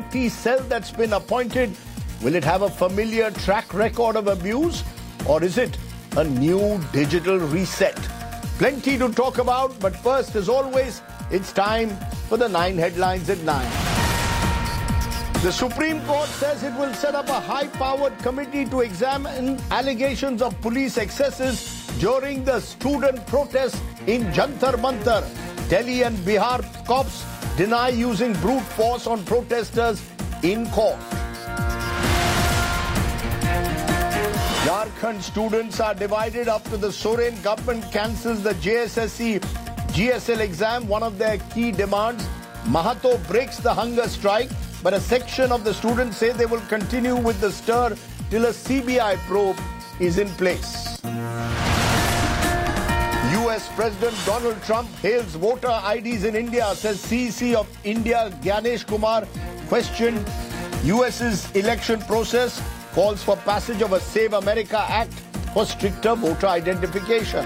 IT cell that's been appointed, will it have a familiar track record of abuse, or is it a new digital reset? Plenty to talk about, but first, as always, it's time for the 9 headlines at 9. The Supreme Court says it will set up a high-powered committee to examine allegations of police excesses during the student protests in Jantar Mantar. Delhi and Bihar cops deny using brute force on protesters in court. Jharkhand students are divided after the Soren government cancels the JSSC GSL exam. One of their key demands, Mahato breaks the hunger strike, but a section of the students say they will continue with the stir till a CBI probe is in place. US President Donald Trump hails voter IDs in India, says CEC of India Gyanesh Kumar questioned US's election process, calls for passage of a Save America Act for stricter voter identification.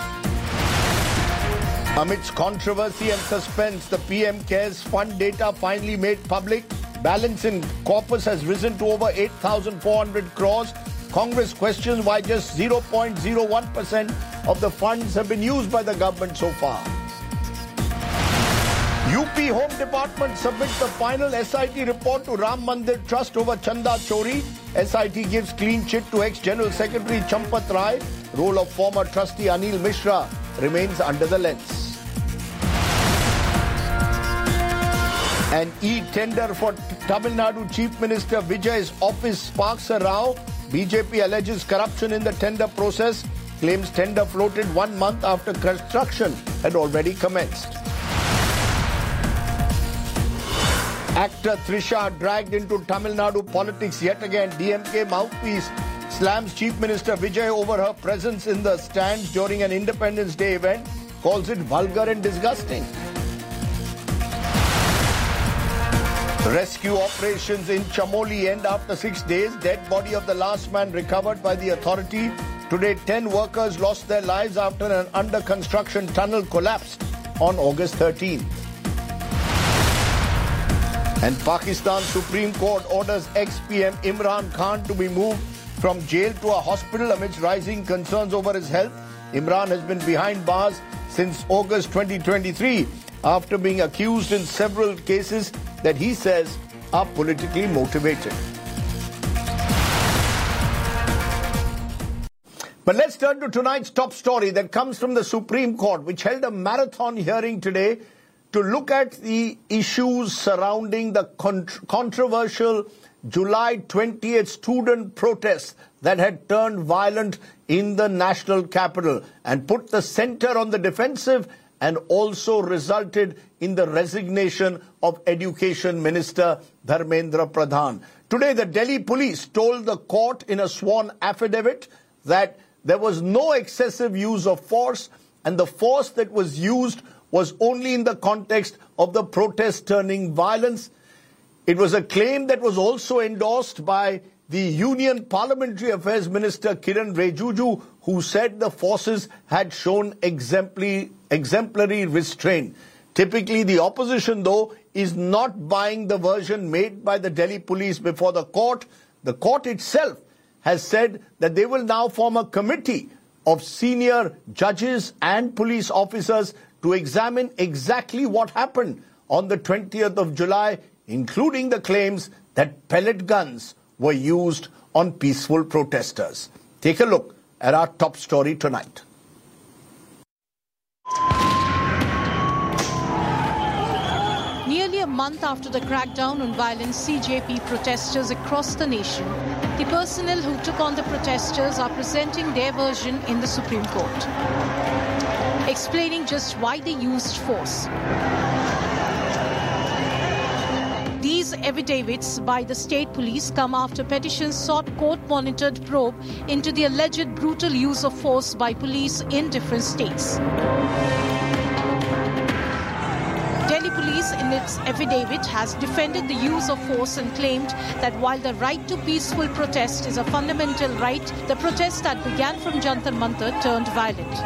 Amidst controversy and suspense, the PM Cares Fund data finally made public. Balance in corpus has risen to over 8,400 crores. Congress questions why just 0.01% of the funds have been used by the government so far. UP Home Department submits the final SIT report to Ram Mandir Trust over Chanda Chori. SIT gives clean chit to ex-General Secretary Champat Rai. Role of former trustee Anil Mishra remains under the lens. An e-tender for Tamil Nadu Chief Minister Vijay's office sparks a row. BJP alleges corruption in the tender process, claims tender floated 1 month after construction had already commenced. Actor Trisha dragged into Tamil Nadu politics yet again. DMK mouthpiece slams Chief Minister Vijay over her presence in the stands during an Independence Day event, calls it vulgar and disgusting. Rescue operations in Chamoli end after 6 days. Dead body of the last man recovered by the authority. Today, 10 workers lost their lives after an under-construction tunnel collapsed on August 13th. And Pakistan Supreme Court orders ex-PM Imran Khan to be moved from jail to a hospital amidst rising concerns over his health. Imran has been behind bars since August 2023 after being accused in several cases that he says are politically motivated. But let's turn to tonight's top story that comes from the Supreme Court, which held a marathon hearing today to look at the issues surrounding the controversial July 20th student protests that had turned violent in the national capital and put the center on the defensive, and also resulted in the resignation of Education Minister Dharmendra Pradhan. Today, the Delhi police told the court in a sworn affidavit that there was no excessive use of force, and the force that was used was only in the context of the protest turning violence. It was a claim that was also endorsed by the Union Parliamentary Affairs Minister Kiran Rijiju, who said the forces had shown exemplary restraint. Typically, the opposition, though, is not buying the version made by the Delhi police before the court. The court itself has said that they will now form a committee of senior judges and police officers to examine exactly what happened on the 20th of July, including the claims that pellet guns were used on peaceful protesters. Take a look at our top story tonight. Nearly a month after the crackdown on violent CJP protesters across the nation, the personnel who took on the protesters are presenting their version in the Supreme Court, explaining just why they used force. These affidavits by the state police come after petitions sought court-monitored probe into the alleged brutal use of force by police in different states. Delhi police, in its affidavit, has defended the use of force and claimed that while the right to peaceful protest is a fundamental right, the protest that began from Jantar Mantar turned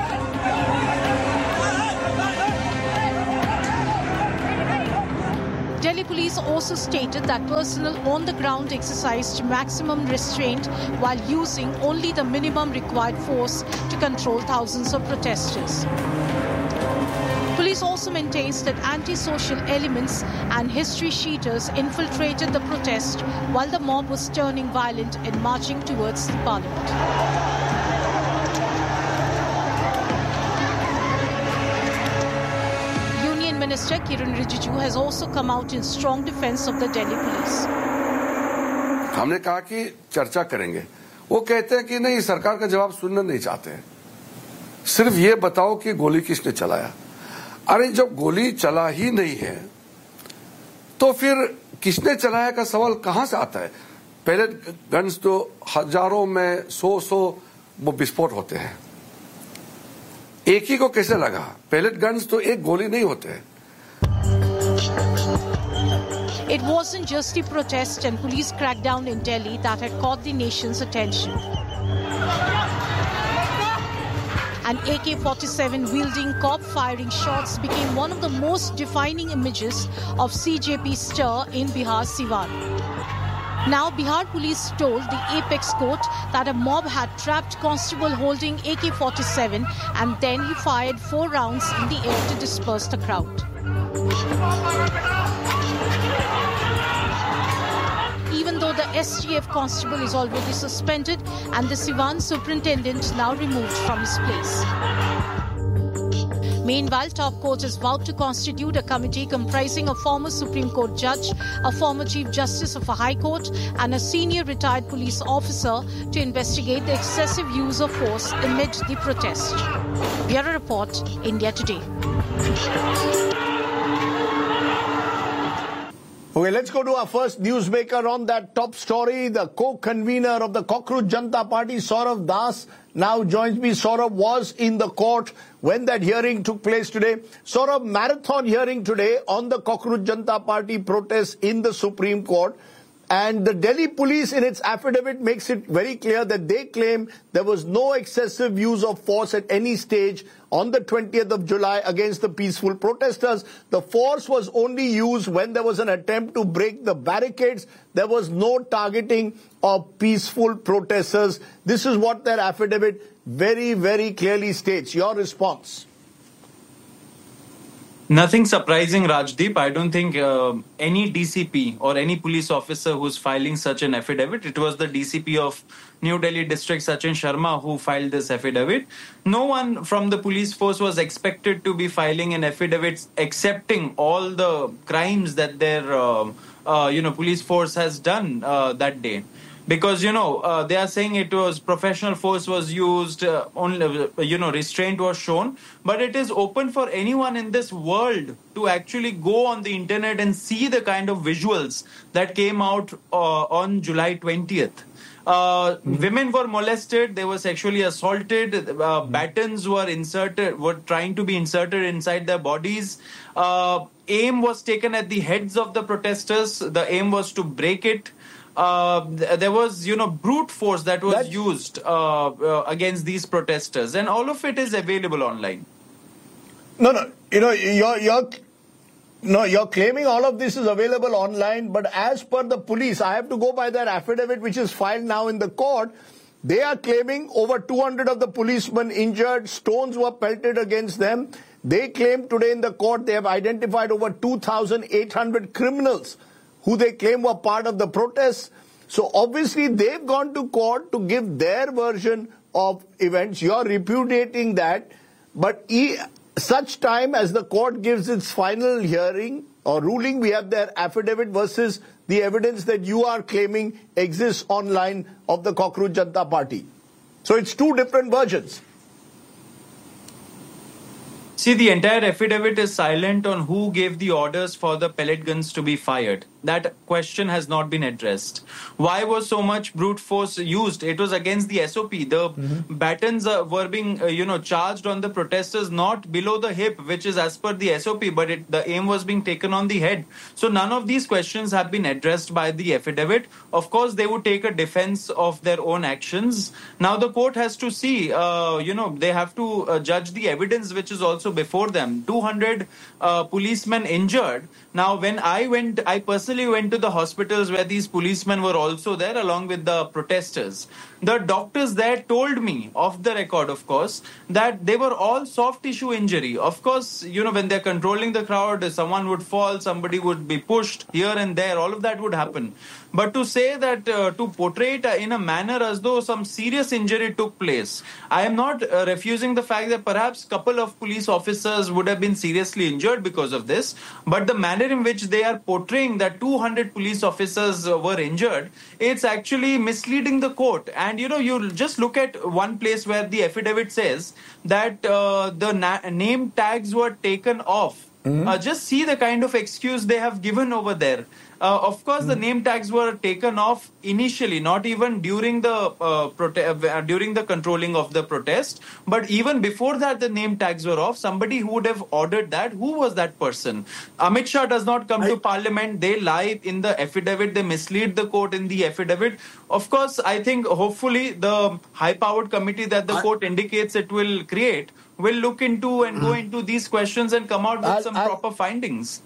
violent. Delhi police also stated that personnel on the ground exercised maximum restraint while using only the minimum required force to control thousands of protesters. Police also maintains that anti-social elements and history sheeters infiltrated the protest while the mob was turning violent and marching towards the parliament. Union Minister Kiran Rijiju has also come out in strong defense of the Delhi police. हमने कहा कि चर्चा करेंगे, वो कहते हैं कि नहीं, सरकार का जवाब सुनना नहीं चाहते हैं, सिर्फ ये बताओ कि गोली किसने चलाया। अरे जब गोली चला ही नहीं है तो फिर किसने चलाया का सवाल कहां से आता है। पैलेट गन्स तो हजारों में सौ वो विस्फोट होते हैं, एक ही को कैसे लगा। पैलेट गन्स तो एक गोली नहीं होते हैं। It wasn't just the protest and police crackdown in Delhi that had caught the nation's attention. An AK-47 wielding cop firing shots became one of the most defining images of CJP's stir in Bihar's Siwan. Now, Bihar police told the Apex Court that a mob had trapped constable holding AK-47 and then he fired 4 rounds in the air to disperse the crowd. Even though the SGF constable is already suspended and the Siwan superintendent now removed from his place. Meanwhile, top court has vowed to constitute a committee comprising a former Supreme Court judge, a former Chief Justice of a High Court, and a senior retired police officer to investigate the excessive use of force amid the protest. Bureau Report, India Today. Okay, let's go to our first newsmaker on that top story. The co-convener of the Cockroach Janata Party, Saurav Das, now joins me. Saurav was in the court when that hearing took place today. Saurav, marathon hearing today on the Cockroach Janata Party protests in the Supreme Court. And the Delhi police in its affidavit makes it very clear that they claim there was no excessive use of force at any stage on the 20th of July against the peaceful protesters. The force was only used when there was an attempt to break the barricades. There was no targeting of peaceful protesters. This is what their affidavit very, very clearly states. Your response? Nothing surprising, Rajdeep. I don't think any DCP or any police officer who's filing such an affidavit, it was the DCP of New Delhi District, Sachin Sharma, who filed this affidavit. No one from the police force was expected to be filing an affidavit accepting all the crimes that their police force has done that day. Because, they are saying it was professional force was used, only, restraint was shown. But it is open for anyone in this world to actually go on the internet and see the kind of visuals that came out on July 20th. Women were molested, they were sexually assaulted, batons were trying to be inserted inside their bodies. Aim was taken at the heads of the protesters. The aim was to break it. There was, brute force that was used against these protesters, and all of it is available online. No, you're claiming all of this is available online, but as per the police, I have to go by their affidavit, which is filed now in the court. They are claiming over 200 of the policemen injured, stones were pelted against them. They claim today in the court they have identified over 2,800 criminals who they claim were part of the protests. So obviously they've gone to court to give their version of events. You're repudiating that. But such time as the court gives its final hearing or ruling, we have their affidavit versus the evidence that you are claiming exists online of the Cockroach Janata Party. So it's two different versions. See, the entire affidavit is silent on who gave the orders for the pellet guns to be fired. that question has not been addressed. Why was so much brute force used? It was against the SOP. The batons were being, charged on the protesters not below the hip, which is as per the SOP, but the aim was being taken on the head. So none of these questions have been addressed by the affidavit. Of course, they would take a defense of their own actions. Now the court has to see, they have to judge the evidence which is also before them. 200 policemen injured. Now, when I personally went to the hospitals where these policemen were also there along with the protesters. The doctors there told me, off the record, of course, that they were all soft tissue injury. Of course, when they're controlling the crowd, someone would fall, somebody would be pushed here and there, all of that would happen. But to say that, to portray it in a manner as though some serious injury took place, I am not refusing the fact that perhaps a couple of police officers would have been seriously injured because of this. But the manner in which they are portraying that 200 police officers were injured, it's actually misleading the court. And, you just look at one place where the affidavit says that the name tags were taken off. Just see the kind of excuse they have given over there. Of course, the name tags were taken off initially, not even during the during the controlling of the protest, but even before that, the name tags were off. Somebody who would have ordered that, who was that person? Amit Shah does not come to Parliament. They lie in the affidavit. They mislead the court in the affidavit. Of course, I think hopefully the high-powered committee that the court indicates it will create will look into and go into these questions and come out with some proper findings.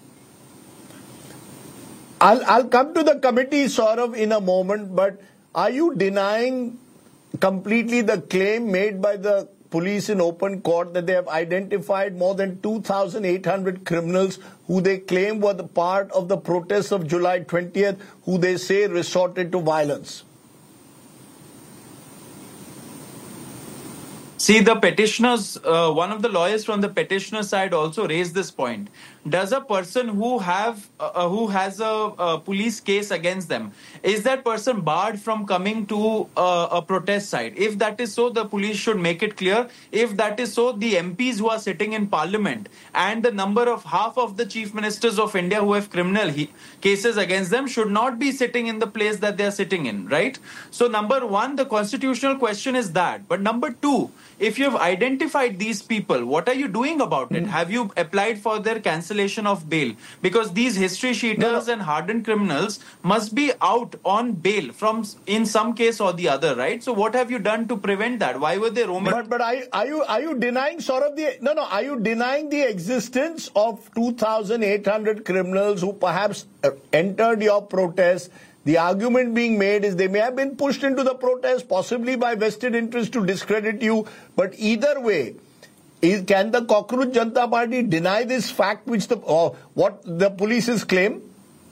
I'll come to the committee, Saurav, in a moment, but are you denying completely the claim made by the police in open court that they have identified more than 2,800 criminals who they claim were the part of the protests of July 20th, who they say resorted to violence? See, the petitioners, one of the lawyers from the petitioner side also raised this point. Does a person who has a police case against them, is that person barred from coming to a protest site? If that is so, the police should make it clear. If that is so, the MPs who are sitting in Parliament and the number of half of the chief ministers of India who have criminal cases against them should not be sitting in the place that they are sitting in, right? So number one, the constitutional question is that. But number two, if you have identified these people, what are you doing about it? Have you applied for their cancellation of bail? Because these history sheeters and hardened criminals must be out on bail from in some case or the other, right? So what have you done to prevent that? Why were they roaming? But are you denying sort of are you denying the existence of 2,800 criminals who perhaps entered your protest? The argument being made is they may have been pushed into the protest, possibly by vested interest to discredit you. But either way, can the Cockroach Janata Party deny this fact which what the police's claim?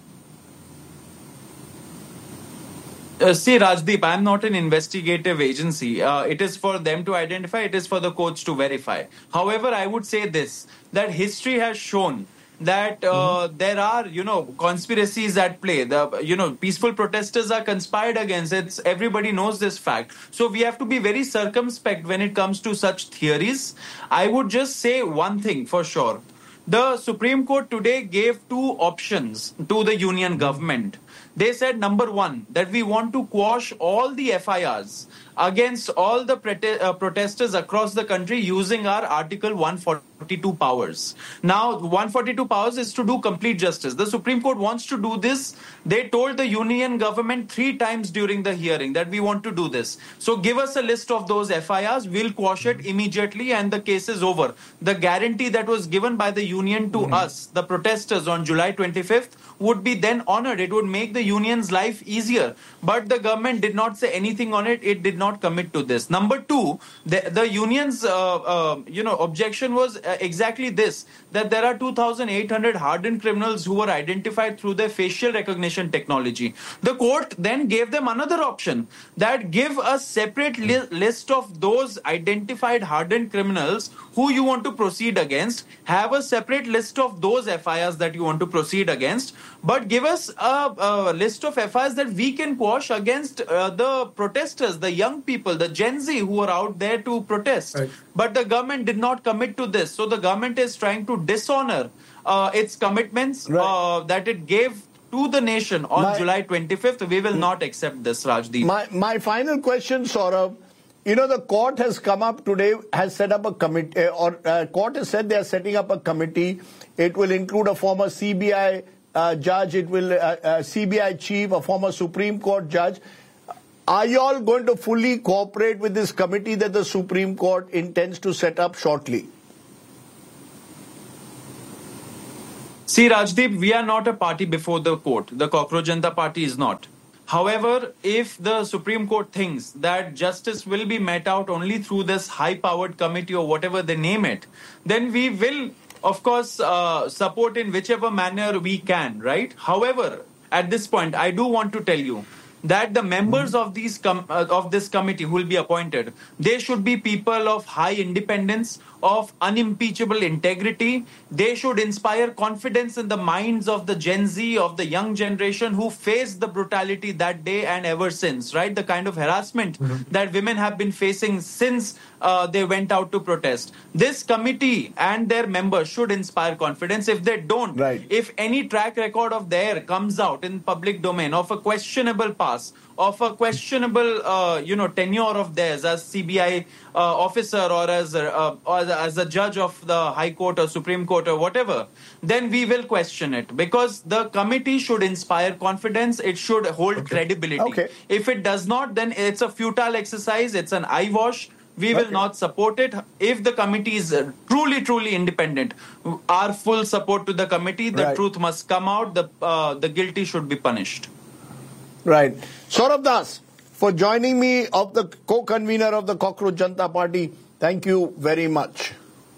See, Rajdeep, I'm not an investigative agency. It is for them to identify. It is for the courts to verify. However, I would say this, that history has shown that there are, conspiracies at play. The, peaceful protesters are conspired against. Everybody knows this fact. So we have to be very circumspect when it comes to such theories. I would just say one thing for sure. The Supreme Court today gave two options to the union government. They said, number one, that we want to quash all the FIRs against all the protesters across the country using our Article 142 powers. Now, 142 powers is to do complete justice. The Supreme Court wants to do this. They told the union government 3 times during the hearing that we want to do this. So give us a list of those FIRs. We'll quash it immediately and the case is over. The guarantee that was given by the union to us, the protesters, on July 25th would be then honored. It would make the union's life easier. But the government did not say anything on it. It did not commit to this. Number two, the union's objection was exactly this, that there are 2,800 hardened criminals who were identified through their facial recognition technology. The court then gave them another option, that give a separate list of those identified hardened criminals who you want to proceed against, have a separate list of those FIRs that you want to proceed against, but give us a list of FIRs that we can quash against the protesters, the young people, the Gen Z who are out there to protest. Right. But the government did not commit to this. So the government is trying to dishonor its commitments that it gave to the nation on July 25th, we will not accept this, Rajdeep. My final question, Saurabh. You know, the court has come up today, has set up a committee, court has said they are setting up a committee. It will include a former CBI judge, it will CBI chief, a former Supreme Court judge. Are you all going to fully cooperate with this committee that the Supreme Court intends to set up shortly? See, Rajdeep, we are not a party before the court. The Cockroach Janata Party is not. However, if the Supreme Court thinks that justice will be met out only through this high-powered committee or whatever they name it, then we will, of course, support in whichever manner we can, right? However, at this point, I do want to tell you that the members of this committee who will be appointed, they should be people of high independence, of unimpeachable integrity. They should inspire confidence in the minds of the Gen Z, of the young generation who faced the brutality that day and ever since, right? The kind of harassment that women have been facing since they went out to protest. This committee and their members should inspire confidence. If they don't, if any track record of theirs comes out in public domain of a questionable past, of a questionable, tenure of theirs as CBI officer or as a judge of the High Court or Supreme Court or whatever, then we will question it. Because the committee should inspire confidence. It should hold credibility. If it does not, then it's a futile exercise. It's an eyewash. We will not support it. If the committee is truly, truly independent, our full support to the committee. The truth must come out. The guilty should be punished. Right. Saurabh Das, for joining me, of the co-convener of the Cockroach Janata Party, thank you very much.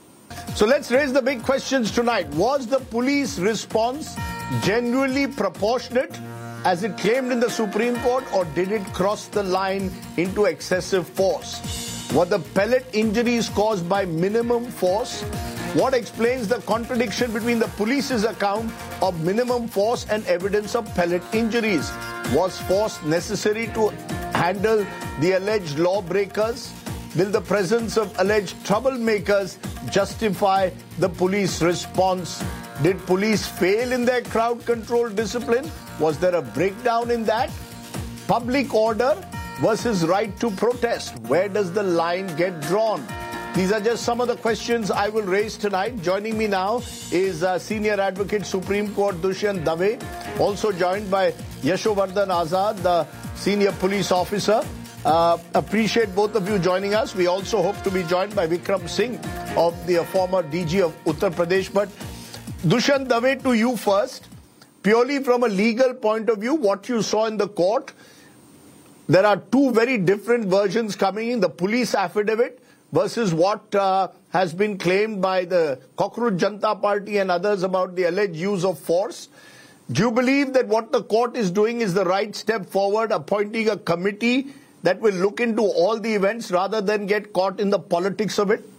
So let's raise the big questions tonight. Was the police response genuinely proportionate as it claimed in the Supreme Court, or did it cross the line into excessive force? Were the pellet injuries caused by minimum force? What explains the contradiction between the police's account of minimum force and evidence of pellet injuries? Was force necessary to handle the alleged lawbreakers? Will the presence of alleged troublemakers justify the police response? Did police fail in their crowd control discipline? Was there a breakdown in that? Public order versus right to protest. Where does the line get drawn? These are just some of the questions I will raise tonight. Joining me now is Senior Advocate Supreme Court Dushyant Dave, also joined by Yashovardhan Azad, the Senior Police Officer. Appreciate both of you joining us. We also hope to be joined by Vikram Singh, of the former DG of Uttar Pradesh. But Dushyant Dave, to you first. Purely from a legal point of view, what you saw in the court, there are two very different versions coming in. The police affidavit versus what has been claimed by the Cockroach Janata Party and others about the alleged use of force. Do you believe that what the court is doing is the right step forward, appointing a committee that will look into all the events rather than get caught in the politics of it?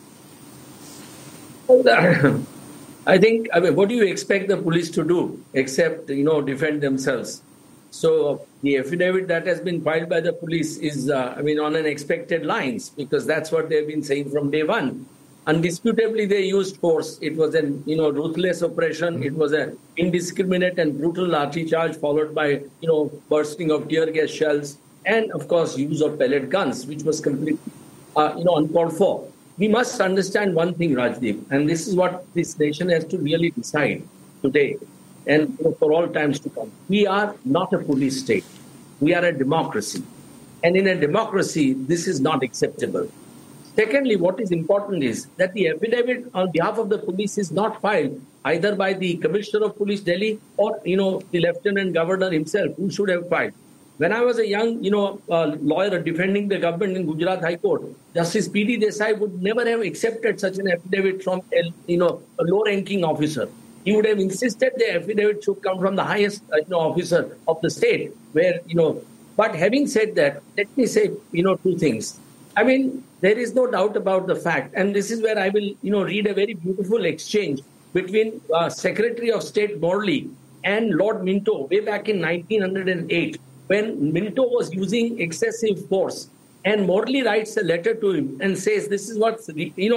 I mean, what do you expect the police to do except, defend themselves? So the affidavit that has been filed by the police is, on unexpected lines, because that's what they've been saying from day one. Undisputably, they used force. It was an, ruthless oppression. It was an indiscriminate and brutal lathi charge followed by, bursting of tear gas shells and, of course, use of pellet guns, which was completely, uncalled for. We must understand one thing, Rajdeep, and this is what this nation has to really decide today and for all times to come. We are not a police state. We are a democracy. And in a democracy, this is not acceptable. Secondly, what is important is that the affidavit on behalf of the police is not filed either by the Commissioner of Police Delhi or, the Lieutenant Governor himself, who should have filed. When I was a young, lawyer defending the government in Gujarat High Court, Justice P.D. Desai would never have accepted such an affidavit from, a low-ranking officer. He would have insisted the affidavit should come from the highest, officer of the state, where, But having said that, let me say, two things. I mean, there is no doubt about the fact, and this is where I will, read a very beautiful exchange between Secretary of State Morley and Lord Minto way back in 1908, when Minto was using excessive force. And Morley writes a letter to him and says, this is what's,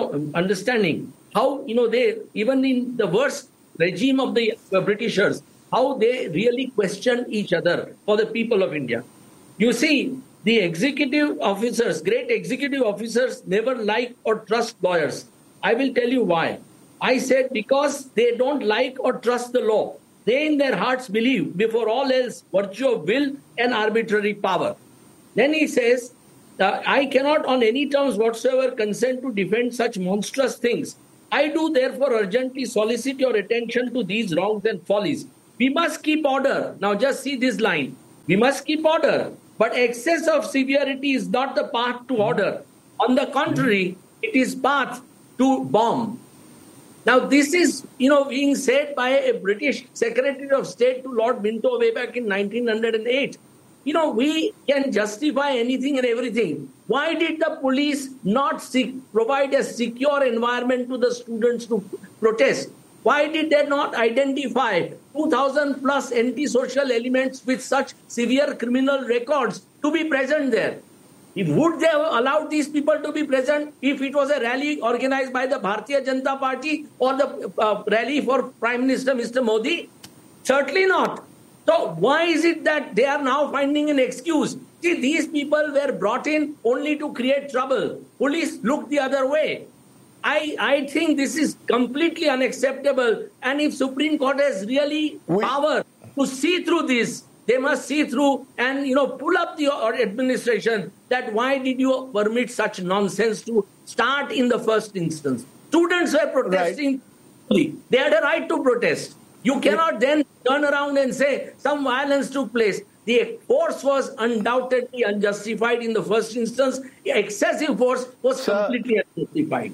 understanding how, they, even in the worst regime of the Britishers, how they really question each other for the people of India. You see, the executive officers, great executive officers, never like or trust lawyers. I will tell you why. I said because they don't like or trust the law. They in their hearts believe, before all else, virtue of will and arbitrary power. Then he says, I cannot on any terms whatsoever consent to defend such monstrous things. I do therefore urgently solicit your attention to these wrongs and follies. We must keep order. Now just see this line. We must keep order. But excess of severity is not the path to order. On the contrary, it is path to bomb. Now this is, being said by a British Secretary of State to Lord Minto way back in 1908. We can justify anything and everything. Why did the police not provide a secure environment to the students to protest? Why did they not identify 2,000 plus anti-social elements with such severe criminal records to be present there? Would they have allowed these people to be present if it was a rally organized by the Bharatiya Janata Party or the rally for Prime Minister Mr. Modi? Certainly not. So why is it that they are now finding an excuse? See, these people were brought in only to create trouble. Police looked the other way. I think this is completely unacceptable. And if Supreme Court has really power to see through this, they must see through and, pull up the administration that why did you permit such nonsense to start in the first instance? Students were protesting. Right. They had a right to protest. You cannot then turn around and say some violence took place. The force was undoubtedly unjustified in the first instance. The excessive force was completely unjustified.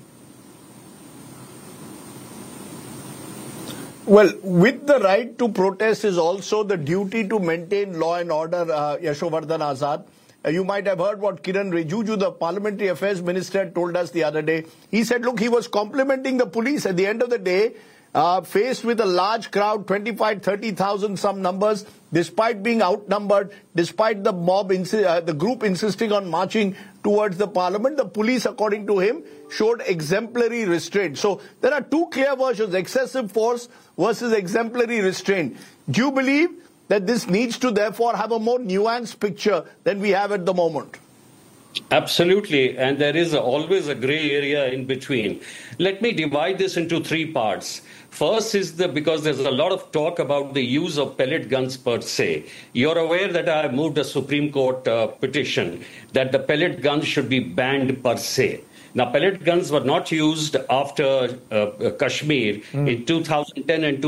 Well, with the right to protest is also the duty to maintain law and order, Yashovardhan Azad. You might have heard what Kiran Rijiju, the Parliamentary Affairs Minister, told us the other day. He said, look, he was complimenting the police. At the end of the day, faced with a large crowd, 25, 30,000, some numbers, despite being outnumbered, despite the mob, the group insisting on marching towards the parliament, the police, according to him, showed exemplary restraint. So there are two clear versions, excessive force versus exemplary restraint. Do you believe that this needs to therefore have a more nuanced picture than we have at the moment? Absolutely, and there is always a grey area in between. Let me divide this into three parts. First is because there's a lot of talk about the use of pellet guns per se. You're aware that I moved a Supreme Court petition that the pellet guns should be banned per se. Now, pellet guns were not used after Kashmir in 2010 and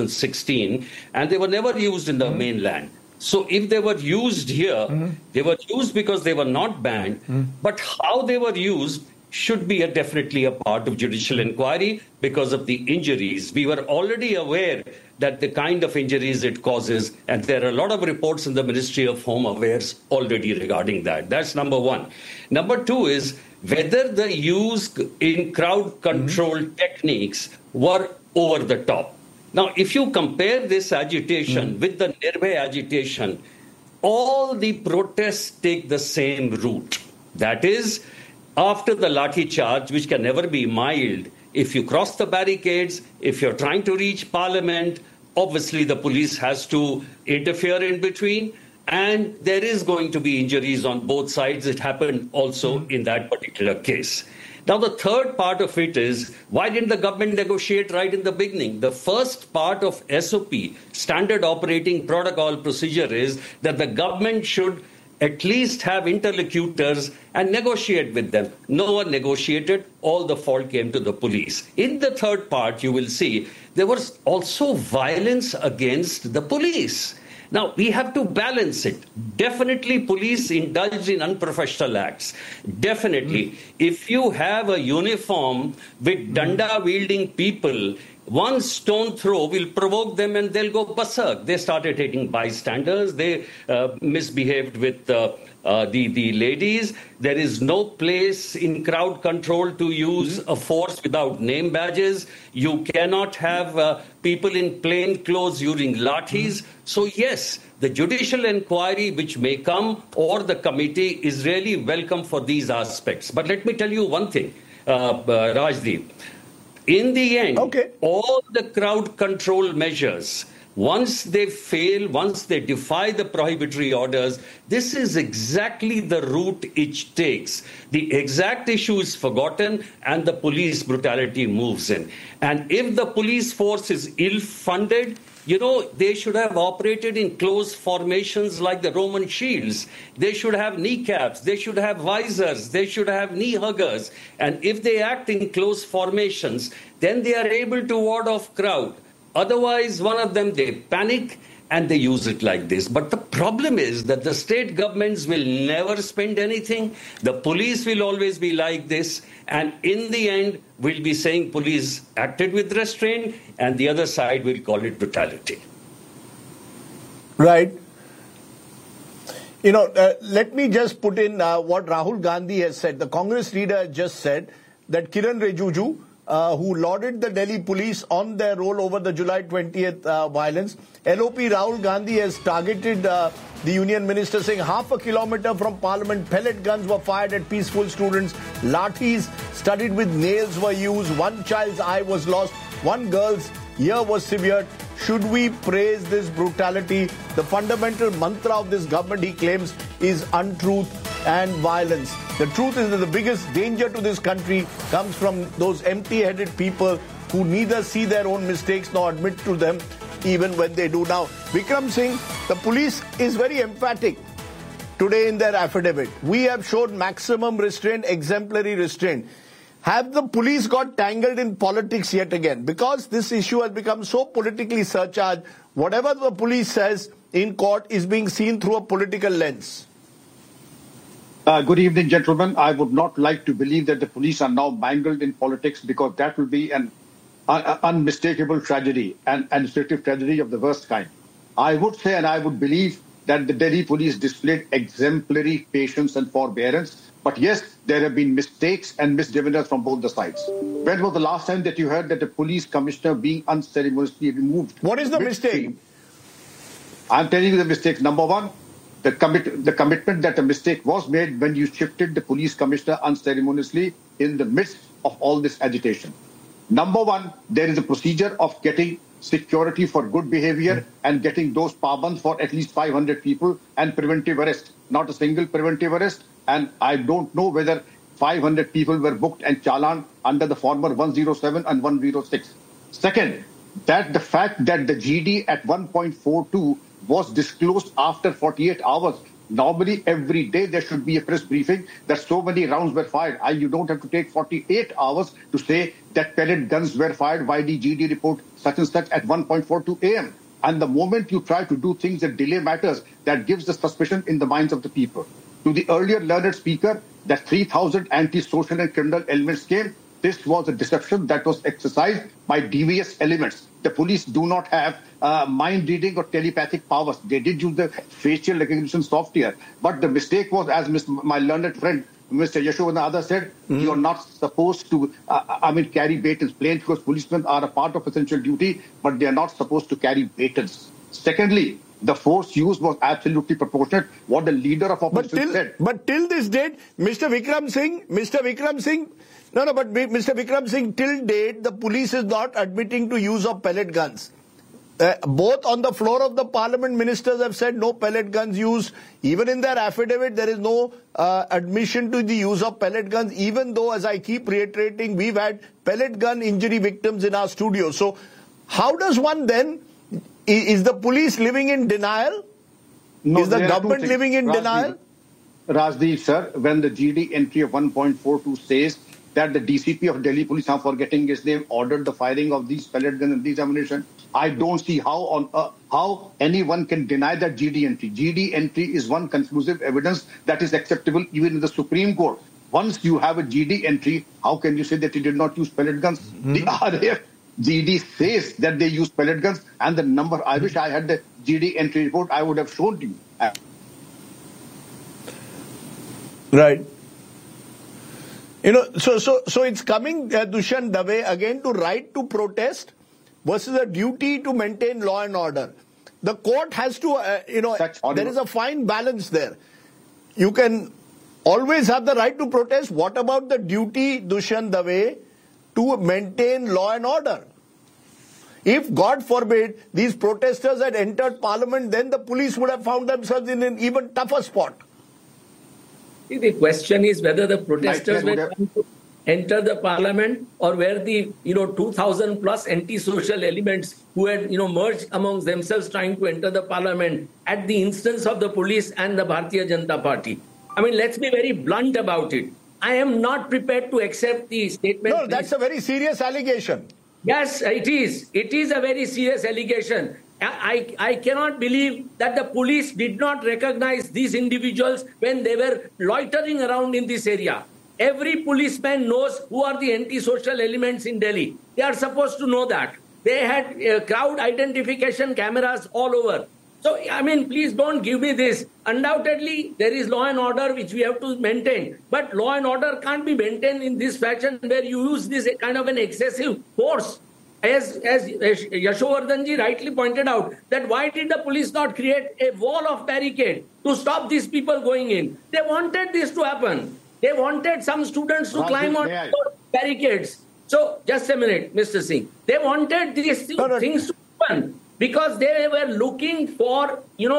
2016, and they were never used in the mainland. So if they were used here, they were used because they were not banned, but how they were used should be definitely a part of judicial inquiry because of the injuries. We were already aware that the kind of injuries it causes, and there are a lot of reports in the Ministry of Home Affairs already regarding that. That's number one. Number two is whether the use in crowd control techniques were over the top. Now, if you compare this agitation with the Nirbhay agitation, all the protests take the same route. That is, after the lathi charge, which can never be mild, if you cross the barricades, if you're trying to reach Parliament, obviously the police has to interfere in between, and there is going to be injuries on both sides. It happened also in that particular case. Now, the third part of it is, why didn't the government negotiate right in the beginning? The first part of SOP, Standard Operating Protocol Procedure, is that the government should at least have interlocutors and negotiate with them. No one negotiated. All the fault came to the police. In the third part, you will see there was also violence against the police. Now, we have to balance it. Definitely, police indulge in unprofessional acts. Definitely. If you have a uniform with danda-wielding people, one stone throw will provoke them and they'll go berserk. They started hitting bystanders. They misbehaved with the ladies. There is no place in crowd control to use a force without name badges. You cannot have people in plain clothes using lathis. So yes, the judicial inquiry which may come or the committee is really welcome for these aspects. But let me tell you one thing, Rajdeep. In the end, all the crowd control measures Once they fail, once they defy the prohibitory orders, this is exactly the route it takes. The exact issue is forgotten and the police brutality moves in. And if the police force is ill-funded, they should have operated in close formations like the Roman shields. They should have kneecaps. They should have visors. They should have knee huggers. And if they act in close formations, then they are able to ward off crowd. Otherwise, one of them, they panic and they use it like this. But the problem is that the state governments will never spend anything. The police will always be like this. And in the end, we'll be saying police acted with restraint, and the other side will call it brutality. Right. Let me just put in what Rahul Gandhi has said. The Congress leader has just said that Kiran Rijiju, who lauded the Delhi police on their role over the July 20th violence. LOP Rahul Gandhi has targeted the union minister, saying 0.5 kilometer from Parliament, pellet guns were fired at peaceful students, lathis studded with nails were used, one child's eye was lost, one girl's ear was severed. Should we praise this brutality? The fundamental mantra of this government, he claims, is untruth and violence. The truth is that the biggest danger to this country comes from those empty-headed people who neither see their own mistakes nor admit to them even when they do. Now, Vikram Singh, the police is very emphatic today in their affidavit. We have shown maximum restraint, exemplary restraint. Have the police got tangled in politics yet again? Because this issue has become so politically surcharged, whatever the police says in court is being seen through a political lens. Good evening, gentlemen. I would not like to believe that the police are now mangled in politics, because that will be an unmistakable tragedy, an administrative tragedy of the worst kind. I would say, and I would believe, that the Delhi police displayed exemplary patience and forbearance. But yes, there have been mistakes and misdemeanors from both the sides. When was the last time that you heard that a police commissioner being unceremoniously removed? What is the mistake? I'm telling you the mistakes. Number one, the commitment that a mistake was made when you shifted the police commissioner unceremoniously in the midst of all this agitation. Number one, there is a procedure of getting security for good behavior and getting those pabans for at least 500 people and preventive arrest, not a single preventive arrest. And I don't know whether 500 people were booked and challan under the former 107 and 106. Second, that the fact that the GD at 1.42 was disclosed after 48 hours. Normally, every day there should be a press briefing that so many rounds were fired. You don't have to take 48 hours to say that pellet guns were fired by the GD report such and such at 1.42 a.m. And the moment you try to do things that delay matters, that gives the suspicion in the minds of the people. To the earlier learned speaker, that 3,000 anti-social and criminal elements came, this was a deception that was exercised by devious elements. The police do not have mind reading or telepathic powers. They did use the facial recognition software. But the mistake was, as my learned friend, Mr. Yashovardhan said, you're not supposed to, carry batons. Plainclothes policemen are a part of essential duty, but they are not supposed to carry batons. Secondly, the force used was absolutely proportionate. What the leader of opposition said. But till this date, Mr. Vikram Singh, till date, the police is not admitting to use of pellet guns. Both on the floor of the parliament, ministers have said no pellet guns used. Even in their affidavit, there is no admission to the use of pellet guns, even though, as I keep reiterating, we've had pellet gun injury victims in our studio. So how does one then, is the police living in denial? No, is the government living in denial? Rajdeep, sir, when the GD entry of 1.42 says that the DCP of Delhi Police, I'm forgetting his name, ordered the firing of these pellet guns and these ammunition, I don't see how anyone can deny that GD entry. GD entry is one conclusive evidence that is acceptable even in the Supreme Court. Once you have a GD entry, how can you say that he did not use pellet guns? The RAF GD says that they use pellet guns, and the number, I wish I had the GD entry report, I would have shown to you. Right. So it's coming, Dushyant Dave, again to right to protest versus a duty to maintain law and order. The court has to, there is a fine balance there. You can always have the right to protest. What about the duty, Dushyant Dave, to maintain law and order? If, God forbid, these protesters had entered parliament, then the police would have found themselves in an even tougher spot. The question is whether the protesters were trying to enter the parliament or were the 2,000 plus anti-social elements who had merged amongst themselves trying to enter the parliament at the instance of the police and the Bharatiya Janata Party. I mean, let's be very blunt about it. I am not prepared to accept the statement. No, that's a very serious allegation. Yes, it is. It is a very serious allegation. I cannot believe that the police did not recognize these individuals when they were loitering around in this area. Every policeman knows who are the anti-social elements in Delhi. They are supposed to know that. They had crowd identification cameras all over. So, I mean, please don't give me this. Undoubtedly, there is law and order which we have to maintain. But law and order can't be maintained in this fashion where you use this kind of an excessive force. As Yashovardhanji rightly pointed out, that why did the police not create a wall of barricade to stop these people going in? They wanted this to happen. They wanted some students to climb on barricades. So, just a minute, Mr. Singh. They wanted these things to happen because they were looking for,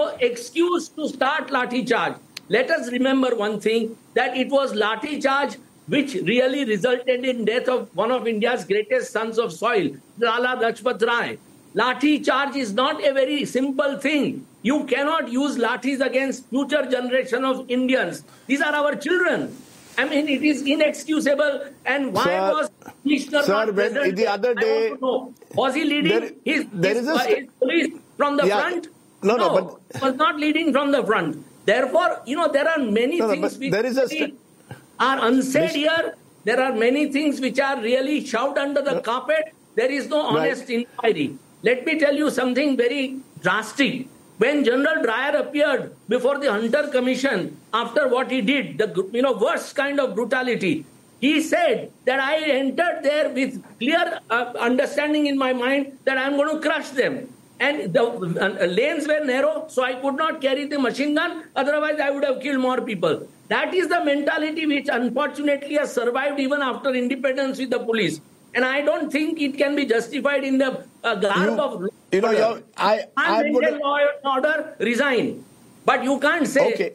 excuse to start Lathi charge. Let us remember one thing, that it was Lathi charge which really resulted in death of one of India's greatest sons of soil, Lala Lajpat Rai. Lathi charge is not a very simple thing. You cannot use lathis against future generation of Indians. These are our children. I mean, it is inexcusable. And why was Commissioner not present? The other day, I want to know, was he leading his police from the front? No, but was not leading from the front. Therefore, there are many things which are unsaid here. There are many things which are really shoved under the carpet. There is no honest inquiry. Let me tell you something very drastic. When General Dreyer appeared before the Hunter Commission after what he did, the worst kind of brutality, he said that I entered there with clear understanding in my mind that I'm going to crush them. And the lanes were narrow, so I could not carry the machine gun. Otherwise, I would have killed more people. That is the mentality which unfortunately has survived even after independence with the police. And I don't think it can be justified in the garb of law and order. I'm going to law and order, resign. But you can't say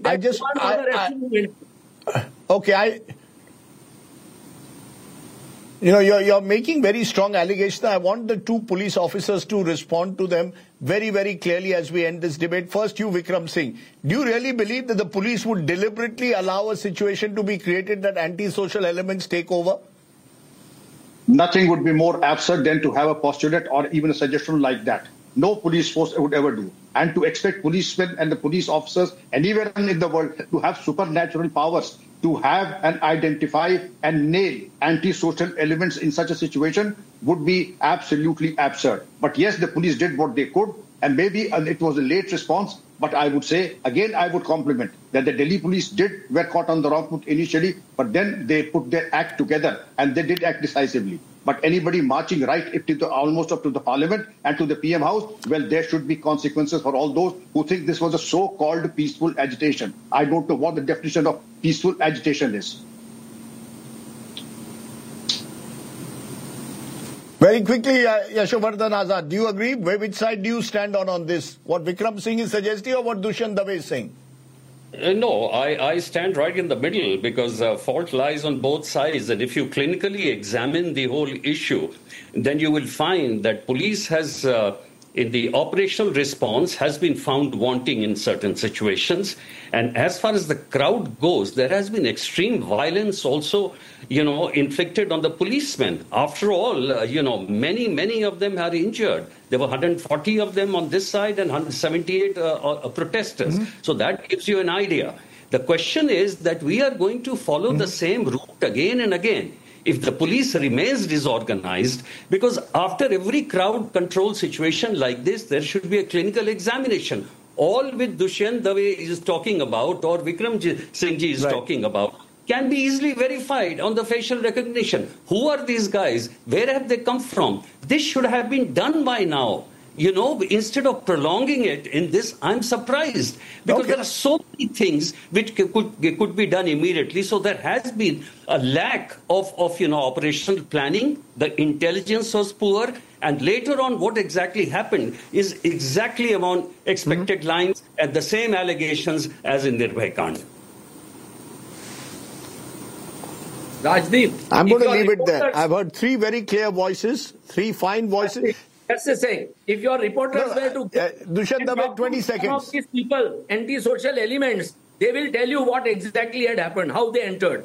you're making very strong allegations. I want the two police officers to respond to them very, very clearly as we end this debate. First, you, Vikram Singh. Do you really believe that the police would deliberately allow a situation to be created that anti-social elements take over? Nothing would be more absurd than to have a postulate or even a suggestion like that. No police force would ever do. And to expect policemen and the police officers anywhere in the world to have supernatural powers to have and identify and nail anti-social elements in such a situation would be absolutely absurd. But yes, the police did what they could, and maybe it was a late response. But I would say, again, I would compliment that the Delhi police were caught on the wrong foot initially, but then they put their act together and they did act decisively. But anybody marching almost up to the parliament and to the PM house, well, there should be consequences for all those who think this was a so-called peaceful agitation. I don't know what the definition of peaceful agitation is. Very quickly, Yashovardhan Azad, do you agree? Which side do you stand on this? What Vikram Singh is suggesting or what Dushyant Dave is saying? No, I stand right in the middle because fault lies on both sides. And if you clinically examine the whole issue, then you will find that police has, in the operational response, has been found wanting in certain situations. And as far as the crowd goes, there has been extreme violence also, inflicted on the policemen. After all, many of them are injured. There were 140 of them on this side and 178 protesters. Mm-hmm. So that gives you an idea. The question is that we are going to follow the same route again and again. If the police remains disorganized, because after every crowd control situation like this, there should be a clinical examination. All which Dushyant Dave is talking about or Vikram Singh ji is talking about can be easily verified on the facial recognition. Who are these guys? Where have they come from? This should have been done by now. instead of prolonging it in this, I'm surprised because there are so many things which could be done immediately. So there has been a lack of operational planning. The intelligence was poor. And later on, what exactly happened is exactly along expected lines and the same allegations as in Nirbhay Kand. Rajdeep, I'm going to leave it there. I've heard three very clear voices, three fine voices. That's the saying. If your reporters were to Dushyant Dave, 20 seconds. Some of these people, anti-social elements, they will tell you what exactly had happened, how they entered.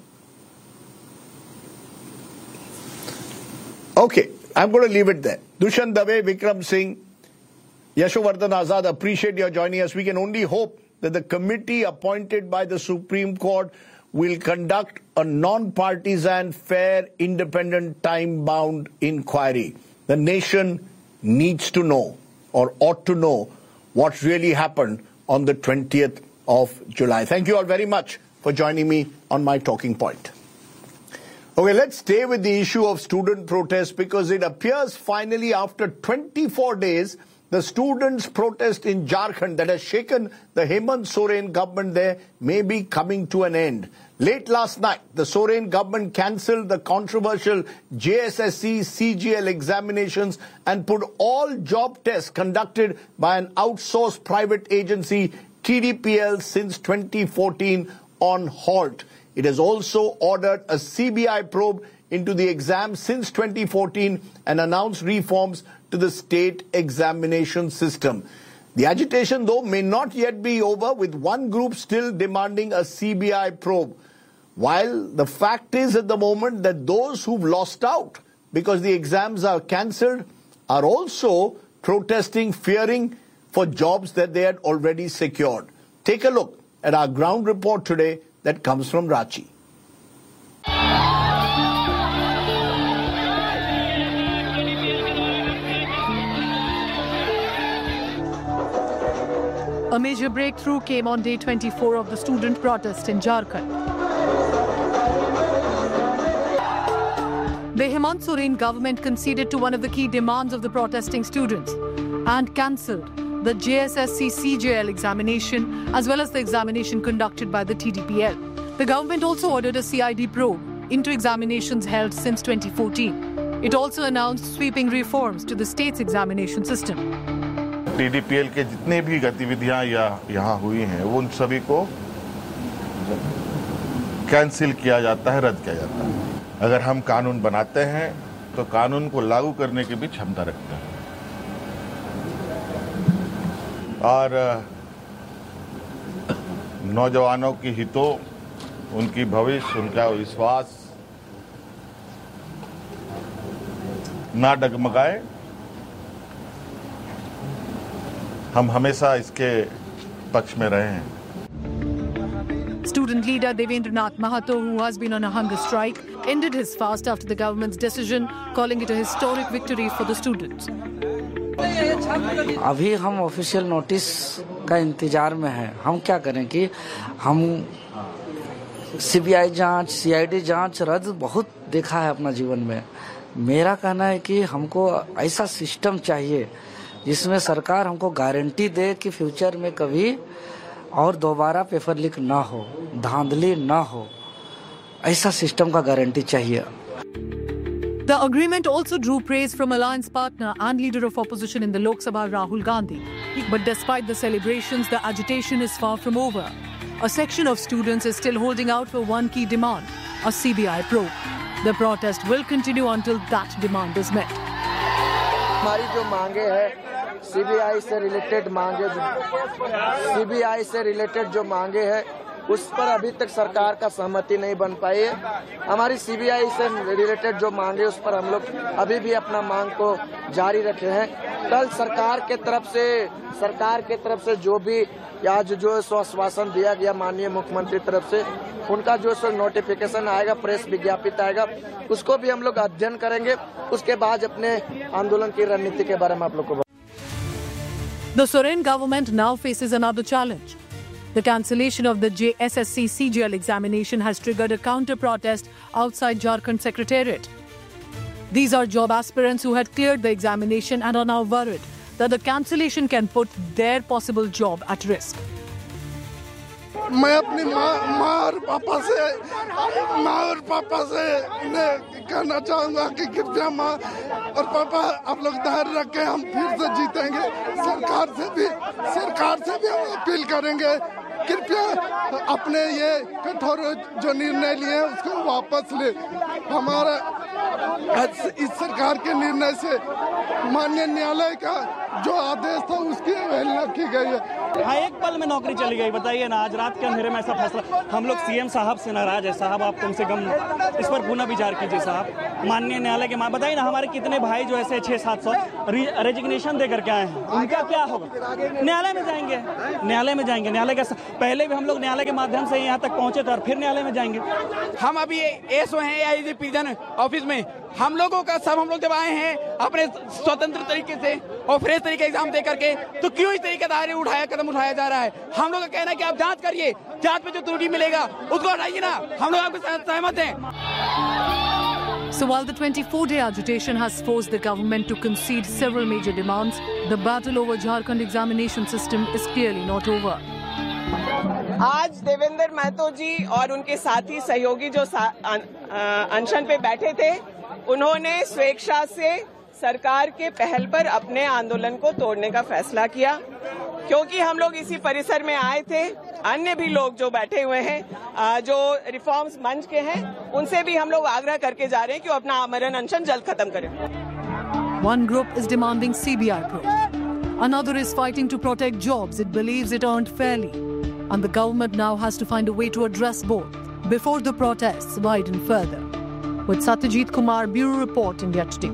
Okay, I'm going to leave it there. Dushyant Dave, Vikram Singh, Yashovardhan Azad, appreciate your joining us. We can only hope that the committee appointed by the Supreme Court will conduct a non-partisan, fair, independent, time-bound inquiry. The nation needs to know, or ought to know, what really happened on the 20th of July. Thank you all very much for joining me on my talking point. Okay, let's stay with the issue of student protests because it appears finally after 24 days, the students' protest in Jharkhand that has shaken the Hemant Soren government there may be coming to an end. Late last night, the Soren government cancelled the controversial JSSC CGL examinations and put all job tests conducted by an outsourced private agency, TDPL, since 2014 on halt. It has also ordered a CBI probe into the exam since 2014 and announced reforms to the state examination system. The agitation, though, may not yet be over, with one group still demanding a CBI probe. While the fact is at the moment that those who've lost out because the exams are cancelled are also protesting, fearing for jobs that they had already secured. Take a look at our ground report today that comes from Ranchi. A major breakthrough came on day 24 of the student protest in Jharkhand. The Hemant Soren government conceded to one of the key demands of the protesting students and cancelled the JSSC CGL examination as well as the examination conducted by the TDPL. The government also ordered a CID probe into examinations held since 2014. It also announced sweeping reforms to the state's examination system. TDPL के जितने भी गतिविधियां यहाँ हुई हैं वो उन सभी को कैंसिल किया जाता है, रद्द किया जाता है। अगर हम कानून बनाते हैं तो कानून को लागू करने की भी क्षमता रखते हैं और नौजवानों की हितों, उनकी भविष्य, उनका विश्वास ना डगमगाए, हम हमेशा इसके पक्ष में रहे हैं। Student leader Devendranath Mahato, who has been on a hunger strike, ended his fast after the government's decision, calling it a historic victory for the students. अभी हम ऑफिशियल नोटिस का इंतजार में हैं। हम क्या करें कि हम सीबीआई जांच, सीआईडी जांच रद्द बहुत देखा है अपना जीवन में। मेरा कहना है कि हमको ऐसा सिस्टम चाहिए जिसमें सरकार हमको गारंटी दे कि फ्यूचर में कभी और दोबारा पेपर लीक ना हो, धांधली ना हो, ऐसा सिस्टम का गारंटी चाहिए। The agreement also drew praise from alliance partner and leader of opposition in the Lok Sabha, Rahul Gandhi. But despite the celebrations, the agitation is far from over. A section of students is still holding out for one key demand, a CBI probe. The protest will continue until that demand is met. हमारी जो मांगे है CBI से related जो मांगे है उस पर अभी तक सरकार का सहमति नहीं बन पाई है। हमारी सीबीआई से रिलेटेड जो मांगे उस पर हम लोग अभी भी अपना मांग को जारी रखे हैं। कल सरकार के तरफ से जो भी आज जो आश्वासन दिया गया माननीय मुख्यमंत्री तरफ से, उनका जो नोटिफिकेशन आएगा, प्रेस विज्ञापित आएगा, उसको भी हम लोग अध्ययन करेंगे। उसके बाद अपने आंदोलन की रणनीति के बारे में आप लोग को। The Soren government now faces another challenge. The cancellation of the JSSC CGL examination has triggered a counter-protest outside Jharkhand Secretariat. These are job aspirants who had cleared the examination and are now worried that the cancellation can put their possible job at risk. मैं अपनी माँ और पापा से कहना चाहूँगा कि कृपया माँ और पापा आप लोग धैर्य रखें, हम फिर से जीतेंगे। सरकार से भी हम अपील करेंगे, कृपया अपने ये कठोर जो निर्णय लिए उसको वापस ले। हमारा इस सरकार के निर्णय से माननीय न्यायालय का जो आदेश था उसकी अवहेलना की गई है। हाँ, एक पल में नौकरी चली गई, बताइए ना। आज रात के अंधेरे में ऐसा फैसला, हम लोग सीएम साहब से नाराज है। साहब आप कम से कम इस पर पुनः विचार कीजिए साहब। माननीय न्यायालय के बताइए ना, हमारे कितने भाई जो ऐसे 600-700 रेजिग्नेशन दे करके आए हैं, उनका क्या होगा? न्यायालय में जाएंगे। न्यायालय का पहले भी हम लोग न्यायालय के माध्यम से यहाँ तक पहुंचे थे और फिर न्यायालय में जाएंगे। हम अभी एसओ हैं AIG प्रिजन ऑफिस में, हम लोगों का सब हम लोग जब आए हैं अपने स्वतंत्र तरीके से और फ्रेश तरीके एग्जाम दे करके, तो क्यों इस तरीके का कदम उठाया जा रहा है? हम लोग का कहना है कि आप जांच करिए, जांच में जो त्रुटि मिलेगा उसको हटाइए ना। हम लोग आपके साथ सहमत हैं। So while the 24-day agitation has forced the government to concede several major demands, the battle over Jharkhand examination system is clearly not over. आज देवेंद्र महतो जी और उनके साथी सहयोगी जो अनशन पे बैठे थे, उन्होंने स्वेच्छा से सरकार के पहल पर अपने आंदोलन को तोड़ने का फैसला किया, क्योंकि हम लोग इसी परिसर में आए थे। अन्य भी लोग जो बैठे हुए हैं, जो रिफॉर्म्स मंच के हैं, उनसे भी हम लोग आग्रह करके जा रहे हैं कि वो अपना आमरण अनशन जल्द खत्म करें। One group is demanding CBI probe. Another is fighting to protect jobs it believes it earned fairly. And the government now has to find a way to address both before the protests widen further. With Satyajit Kumar, Bureau Report, India Today.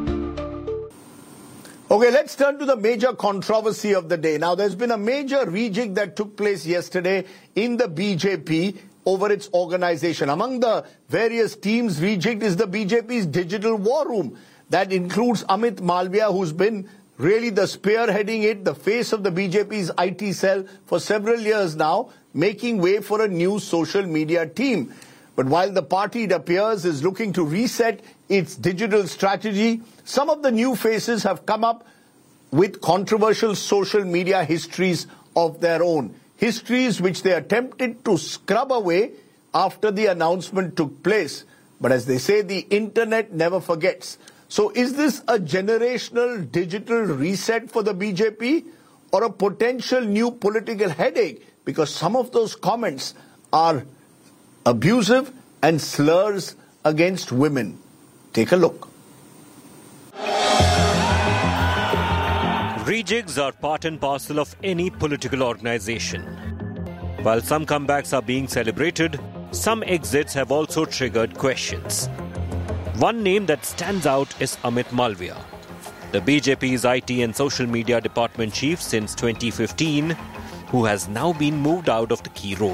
Okay, let's turn to the major controversy of the day. Now, there's been a major rejig that took place yesterday in the BJP over its organization. Among the various teams rejigged is the BJP's digital war room. That includes Amit Malviya, who's been really the spearheading it, the face of the BJP's IT cell for several years now, making way for a new social media team. But while the party, it appears, is looking to reset its digital strategy, some of the new faces have come up with controversial social media histories of their own. Histories which they attempted to scrub away after the announcement took place. But as they say, the internet never forgets. So is this a generational digital reset for the BJP or a potential new political headache? Because some of those comments are abusive and slurs against women. Take a look. Rejigs are part and parcel of any political organization. While some comebacks are being celebrated, some exits have also triggered questions. One name that stands out is Amit Malviya, the BJP's IT and social media department chief since 2015, who has now been moved out of the key role.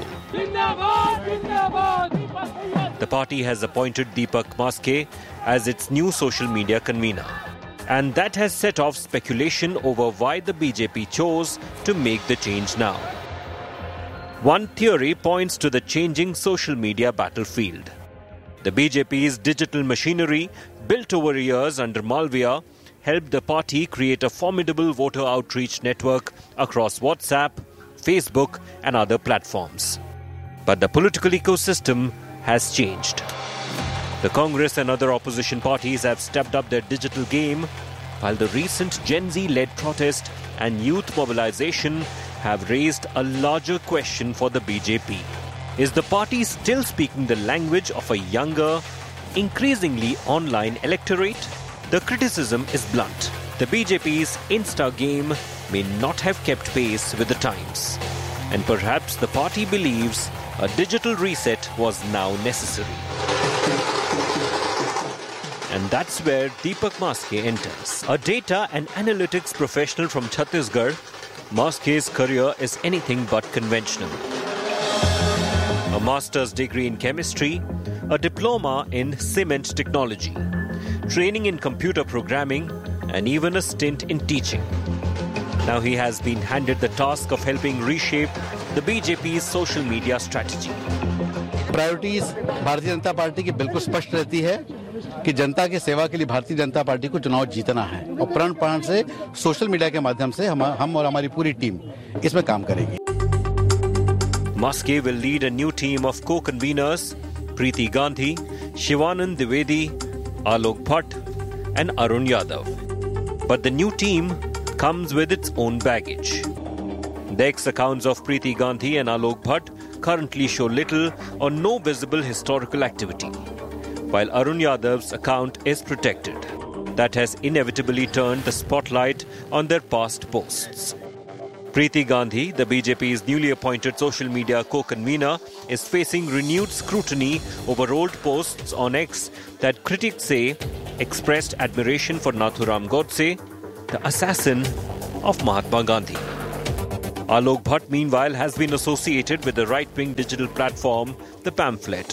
The party has appointed Deepak Maske as its new social media convener. And that has set off speculation over why the BJP chose to make the change now. One theory points to the changing social media battlefield. The BJP's digital machinery, built over years under Malviya, helped the party create a formidable voter outreach network across WhatsApp, Facebook and other platforms. But the political ecosystem has changed. The Congress and other opposition parties have stepped up their digital game, while the recent Gen Z-led protest and youth mobilization have raised a larger question for the BJP. Is the party still speaking the language of a younger, increasingly online electorate? The criticism is blunt. The BJP's Insta game may not have kept pace with the times. And perhaps the party believes a digital reset was now necessary. And that's where Deepak Maske enters. A data and analytics professional from Chhattisgarh, Maske's career is anything but conventional. A master's degree in chemistry, a diploma in cement technology, training in computer programming, and even a stint in teaching. Now he has been handed the task of helping reshape the BJP's social media strategy. Priorities Bharatiya Janata party की बिल्कुल स्पष्ट रहती है कि जनता की सेवा के लिए भारतीय जनता पार्टी को चुनाव जीतना है और प्रण प्राण से सोशल मीडिया के माध्यम से हम और हमारी पूरी टीम इसमें काम करेगी। Maske will lead a new team of co-conveners Preeti Gandhi, Shivanand Dwivedi, Alok Bhatt and Arun Yadav. But the new team comes with its own baggage. The ex-accounts of Preeti Gandhi and Alok Bhatt currently show little or no visible historical activity, while Arun Yadav's account is protected. That has inevitably turned the spotlight on their past posts. Preeti Gandhi, the BJP's newly appointed social media co-convener, is facing renewed scrutiny over old posts on X that critics say expressed admiration for Nathuram Godse, the assassin of Mahatma Gandhi. Alok Bhatt, meanwhile, has been associated with the right-wing digital platform, The Pamphlet.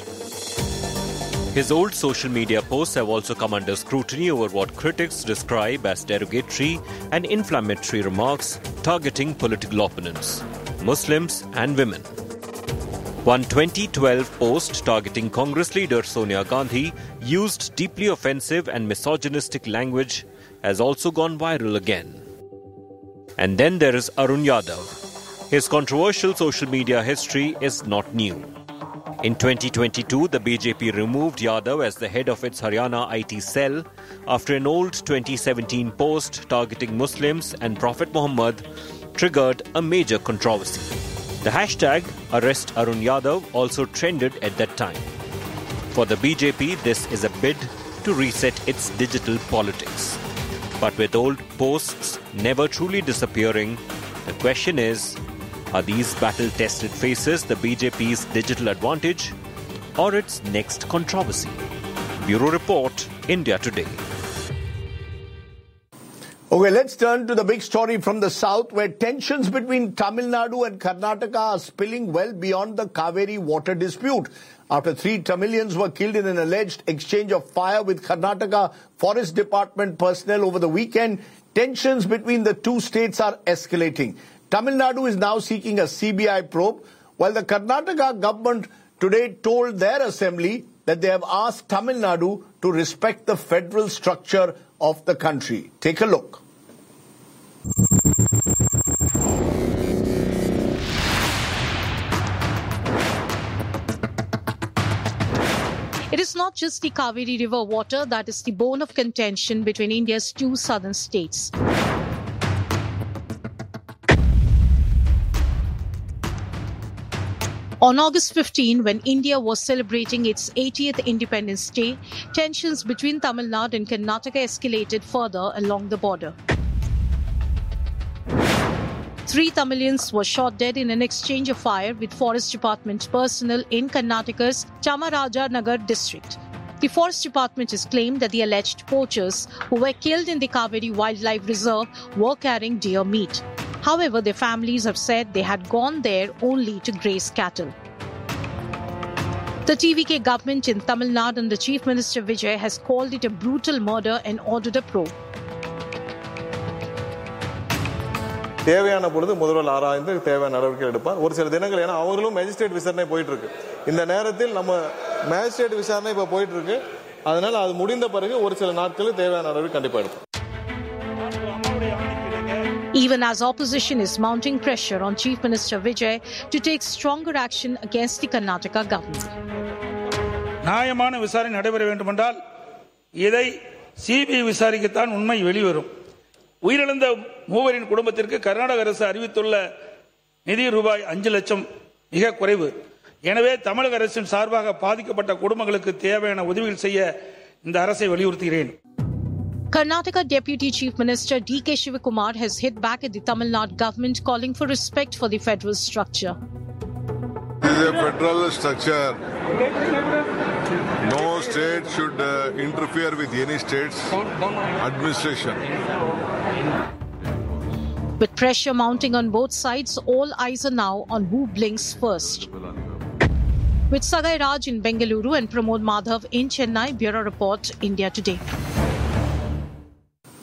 His old social media posts have also come under scrutiny over what critics describe as derogatory and inflammatory remarks targeting political opponents, Muslims and women. One 2012 post targeting Congress leader Sonia Gandhi used deeply offensive and misogynistic language has also gone viral again. And then there is Arun Yadav. His controversial social media history is not new. In 2022, the BJP removed Yadav as the head of its Haryana IT cell after an old 2017 post targeting Muslims and Prophet Muhammad triggered a major controversy. The hashtag Arrest Arun Yadav also trended at that time. For the BJP, this is a bid to reset its digital politics. But with old posts never truly disappearing, the question is, are these battle-tested faces the BJP's digital advantage or its next controversy? Bureau Report, India Today. Okay, let's turn to the big story from the south, where tensions between Tamil Nadu and Karnataka are spilling well beyond the Kaveri water dispute. After 3 Tamilians were killed in an alleged exchange of fire with Karnataka Forest Department personnel over the weekend, tensions between the two states are escalating. Tamil Nadu is now seeking a CBI probe, while the Karnataka government today told their assembly that they have asked Tamil Nadu to respect the federal structure of the country. Take a look. It is not just the Kaveri River water that is the bone of contention between India's two southern states. On August 15, when India was celebrating its 80th Independence Day, tensions between Tamil Nadu and Karnataka escalated further along the border. 3 Tamilians were shot dead in an exchange of fire with Forest Department personnel in Karnataka's Chamarajanagar district. The Forest Department has claimed that the alleged poachers who were killed in the Kaveri Wildlife Reserve were carrying deer meat. However, their families have said they had gone there only to graze cattle. The TVK government in Tamil Nadu and the Chief Minister Vijay has called it a brutal murder and ordered a probe. தேவையான பொழுது முதல்வர் ஆராய்ந்து தேவையான நடவடிக்கை எடுப்பார். ஒரு சில தினங்கள் ஏன்னா அவங்களும் மேஜிஸ்ட்ரேட் விசாரணை போயிட்டு இருக்கு. இந்த நேரத்தில் நம்ம மேஜிஸ்ட்ரேட் விசாரணை இப்ப போயிட்டு இருக்கு. அதனால அது முடிந்த பிறகு ஒரு சில நாட்களுக்கு தேவையான நடவடிக்கை கண்டிப்பா எடுப்போம். Even as opposition is mounting pressure on Chief Minister Vijay to take stronger action against the Karnataka government. நியாயமான விசாரணை நடைபெற வேண்டுமென்றால் இதை சிபிஐ விசாரிக்கத்தான் உண்மை வெளிவரும். உயிரிழந்த மூவரின் குடும்பத்திற்கு கர்நாடக அரசு அறிவித்துள்ள நிதி ரூபாய் 5 லட்சம் மிக குறைவு. எனவே தமிழக அரசின் சார்பாக பாதிக்கப்பட்ட குடும்பங்களுக்கு தேவையான உதவிகள் செய்ய இந்த அரசை வலியுறுத்துகிறேன். Karnataka Deputy Chief Minister D.K. Shivakumar has hit back at the Tamil Nadu government, calling for respect for the federal structure. This is a federal structure. No state should interfere with any state's administration. With pressure mounting on both sides, all eyes are now on who blinks first. With Sagai Raj in Bengaluru and Pramod Madhav in Chennai, Bureau Report, India Today.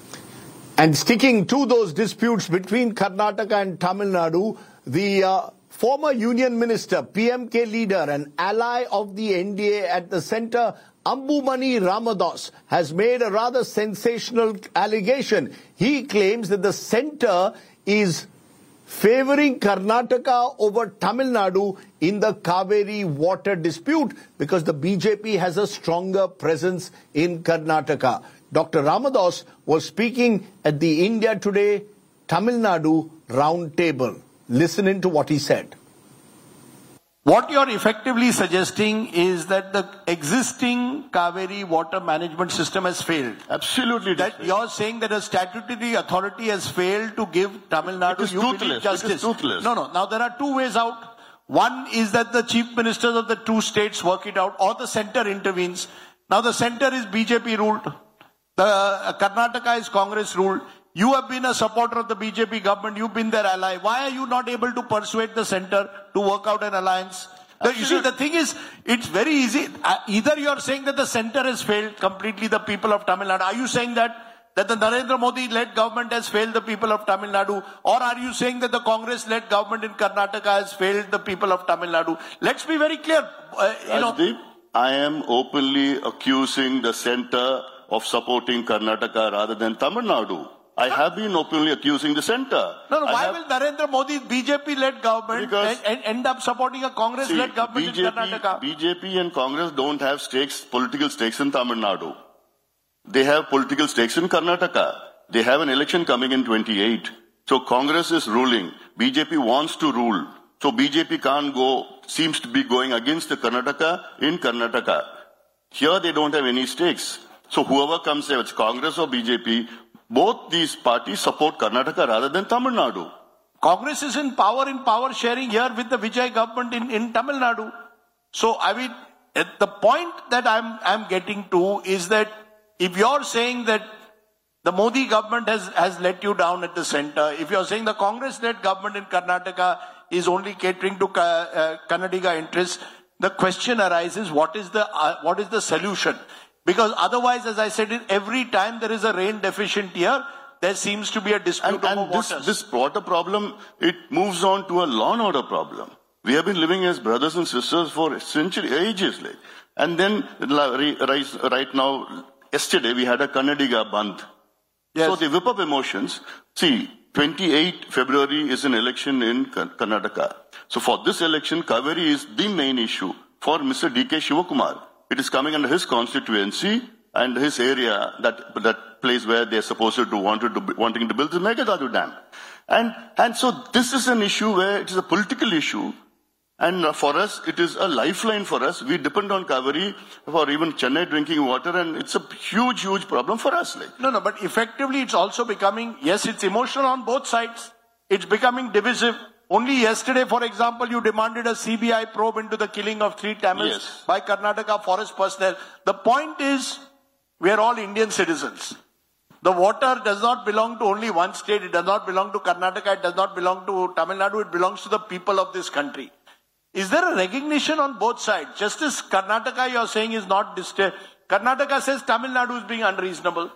And sticking to those disputes between Karnataka and Tamil Nadu, the former union minister, PMK leader and ally of the NDA at the centre, Ambumani Ramadas, has made a rather sensational allegation. He claims that the centre is favouring Karnataka over Tamil Nadu in the Kaveri water dispute because the BJP has a stronger presence in Karnataka. Dr. Ramadas was speaking at the India Today Tamil Nadu round table. Listen into what he said. What you're effectively suggesting is that the existing Kaveri water management system has failed. Absolutely. That you're saying that a statutory authority has failed to give Tamil Nadu justice. It is toothless. No. Now there are two ways out. One is that the chief ministers of the two states work it out, or the centre intervenes. Now the centre is BJP ruled. The Karnataka is Congress ruled. You have been a supporter of the BJP government. You've been their ally. Why are you not able to persuade the centre to work out an alliance? You see, the thing is, it's very easy. Either you're saying that the centre has failed completely the people of Tamil Nadu. Are you saying that the Narendra Modi-led government has failed the people of Tamil Nadu? Or are you saying that the Congress-led government in Karnataka has failed the people of Tamil Nadu? Let's be very clear. Rajdeep, I am openly accusing the centre of supporting Karnataka rather than Tamil Nadu. I have been openly accusing the centre. No, why will Narendra Modi's BJP-led government end up supporting a Congress-led government in Karnataka? BJP and Congress don't have political stakes in Tamil Nadu. They have political stakes in Karnataka. They have an election coming in 28. So Congress is ruling. BJP wants to rule. So BJP seems to be going against the Karnataka in Karnataka. Here they don't have any stakes. So whoever comes there, it's Congress or BJP, both these parties support Karnataka rather than Tamil Nadu. Congress is in power sharing here with the Vijay government in Tamil Nadu. So, I mean, the point that I'm getting to is that if you're saying that the Modi government has let you down at the centre, if you're saying the Congress-led government in Karnataka is only catering to Kannadiga interests, the question arises, what is the solution? Because otherwise, as I said, every time there is a rain deficient here, there seems to be a dispute over waters. This water problem, it moves on to a law and order problem. We have been living as brothers and sisters for ages. And then, right now, yesterday we had a Kannadiga Bandh. Yes. So they whip up emotions. See, 28 February is an election in Karnataka. So for this election, Kaveri is the main issue for Mr. D.K. Shivakumar. It is coming under his constituency and his area, that place where they are supposed to wanting to build the Meghaddadu Dam. And so this is an issue where it is a political issue. And for us, it is a lifeline for us. We depend on Kaveri for even Chennai drinking water, and it's a huge problem for us. No, but effectively it's also becoming, yes, it's emotional on both sides. It's becoming divisive. Only yesterday, for example, you demanded a CBI probe into the killing of 3 Tamils by Karnataka forest personnel. The point is, we are all Indian citizens. The water does not belong to only one state. It does not belong to Karnataka. It does not belong to Tamil Nadu. It belongs to the people of this country. Is there a recognition on both sides? Just as Karnataka, you're saying, is not distinct. Karnataka says Tamil Nadu is being unreasonable.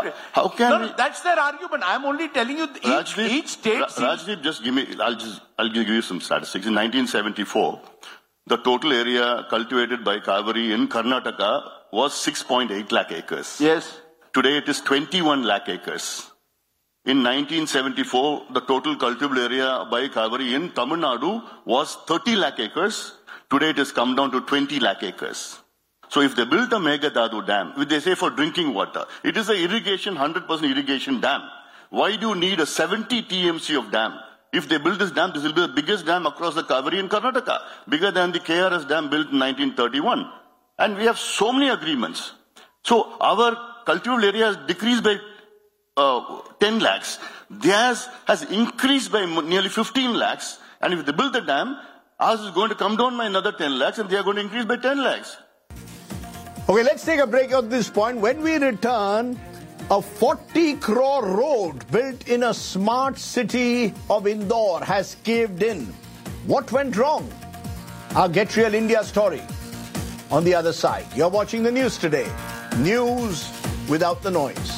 That's their argument. I'm only telling you each state. Rajdeep, just give me. I'll give you some statistics. In 1974, the total area cultivated by Kaveri in Karnataka was 6.8 lakh acres. Yes. Today it is 21 lakh acres. In 1974, the total cultivable area by Kaveri in Tamil Nadu was 30 lakh acres. Today it has come down to 20 lakh acres. So if they built a Meghaddadu Dam, which they say for drinking water, it is a 100% irrigation dam. Why do you need a 70 TMC of dam? If they build this dam, this will be the biggest dam across the Kaveri in Karnataka, bigger than the KRS dam built in 1931. And we have so many agreements. So our cultivable area has decreased by 10 lakhs. Theirs has increased by nearly 15 lakhs. And if they build the dam, ours is going to come down by another 10 lakhs and they are going to increase by 10 lakhs. Okay, let's take a break at this point. When we return, a 40 crore road built in a smart city of Indore has caved in. What went wrong? Our Get Real India story on the other side. You're watching the news today. News without the noise.